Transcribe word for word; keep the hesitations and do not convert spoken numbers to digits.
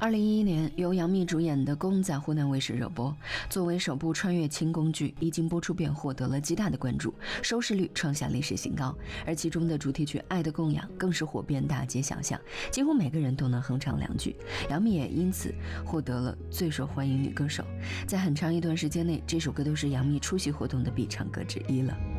二零一一年，由杨幂主演的《宫》在湖南卫视热播。作为首部穿越轻宫剧，一经播出便获得了极大的关注，收视率创下历史新高。而其中的主题曲《爱的供养》更是火遍大街小巷，几乎每个人都能哼唱两句。杨幂也因此获得了最受欢迎女歌手。在很长一段时间内，这首歌都是杨幂出席活动的必唱歌之一了。